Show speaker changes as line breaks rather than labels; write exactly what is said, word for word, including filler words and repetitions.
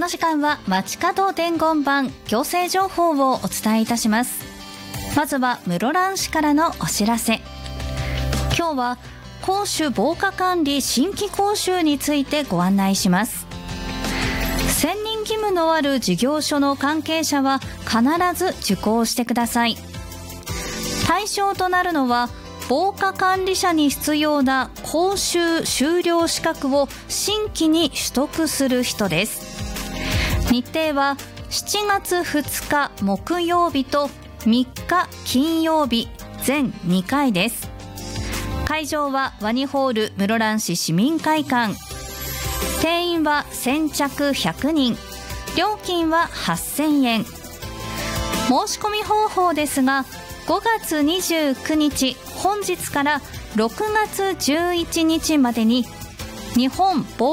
時間は街角伝言版行政情報をお伝えいたします。まずは室蘭市からのお知らせ。今日は公衆防火管理新規講習についてご案内します。専任義務のある事業所の関係者は必ず受講してください。対象となるのは防火管理者に必要な講習修了資格を新規に取得する人です。日程はしちがつふつか木曜日とみっか金曜日全にかいです。会場はワニホール室蘭市市民会館。定員は先着ひゃくにん。料金ははっせんえん。申し込み方法ですが、ごがつにじゅうくにち本日からろくがつじゅういちにちまでに日本防